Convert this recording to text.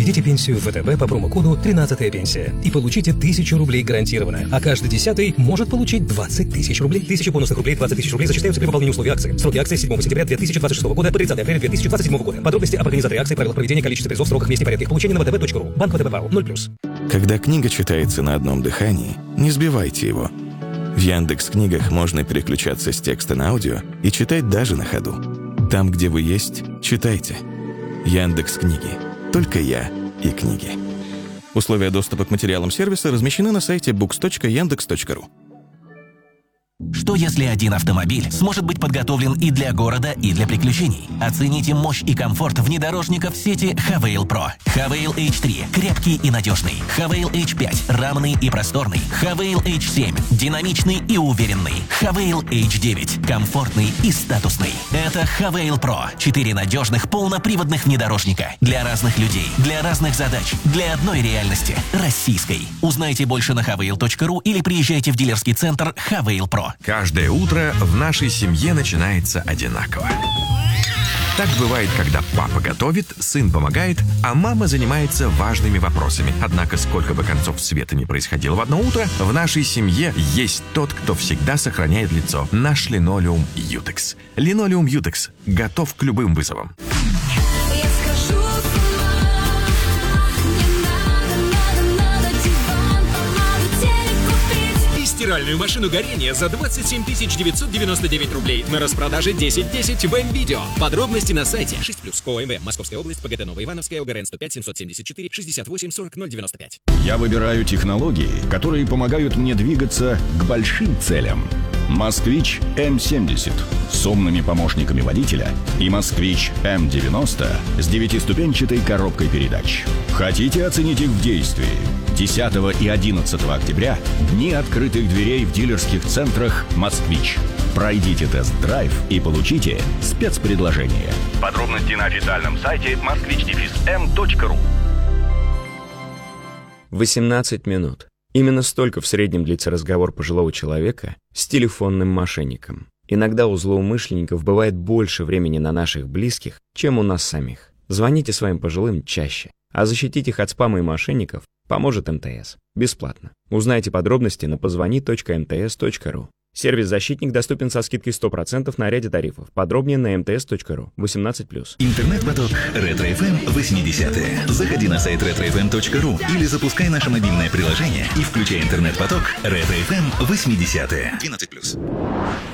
Переведите пенсию в ВТБ по промокоду 13-я пенсия и получите 1000 рублей гарантированно, а каждый 10-й может получить 20 тысяч рублей. 1000 бонусных рублей, 20 тысяч рублей зачисляются при выполнении условий акции. Сроки акции с 7 сентября 2026 года по 30 апреля 2027 года. Подробности об организаторе акции, правилах проведения, количестве призов, сроках, месте, порядке их получения на vtb.ru. Банк ВТБ ПАО 0+. Когда книга читается на одном дыхании, не сбивайте его. В Яндекс.Книгах можно переключаться с текста на аудио и читать даже на ходу. Там, где вы есть, читайте. Яндекс.Книги. Только я и книги. Условия доступа к материалам сервиса размещены на сайте books.yandex.ru. Что если один автомобиль сможет быть подготовлен и для города, и для приключений? Оцените мощь и комфорт внедорожников сети Havail Pro. Havail H3 – крепкий и надежный. Havail H5 – равный и просторный. Havail H7 – динамичный и уверенный. Havail H9 – комфортный и статусный. Это Havail Pro – 4 надежных полноприводных внедорожника. Для разных людей, для разных задач, для одной реальности – российской. Узнайте больше на havail.ru или приезжайте в дилерский центр Havail Pro. Каждое утро в нашей семье начинается одинаково. Так бывает, когда папа готовит, сын помогает, а мама занимается важными вопросами. Однако, сколько бы концов света ни происходило в одно утро, в нашей семье есть тот, кто всегда сохраняет лицо. Наш линолеум Ютекс. Линолеум Ютекс готов к любым вызовам. Стиральную машину горения за 27 999 рублей. На распродаже 1010 в М-Видео. Подробности на сайте 6+. ОМВ. Московская область. ПГТ Новоивановская. ОГРН 105 774 68 40 095. Я выбираю технологии, которые помогают мне двигаться к большим целям. Москвич М70 с умными помощниками водителя и Москвич М90 с 9-ступенчатой коробкой передач. Хотите оценить их в действии? 10 и 11 октября – дни открытых дверей в дилерских центрах «Москвич». Пройдите тест-драйв и получите спецпредложение. Подробности на официальном сайте moskvich-m.ru. 18 минут. Именно столько в среднем длится разговор пожилого человека с телефонным мошенником. Иногда у злоумышленников бывает больше времени на наших близких, чем у нас самих. Звоните своим пожилым чаще, а защитить их от спама и мошенников поможет МТС. Бесплатно. Узнайте подробности на позвони.mts.ru. Сервис «Защитник» доступен со скидкой 100% на ряде тарифов. Подробнее на mts.ru. 18+. Интернет-поток Ретро-ФМ 80-е. Заходи на сайт retrofm.ru или запускай наше мобильное приложение и включай интернет-поток Ретро-ФМ 80-е. 12+.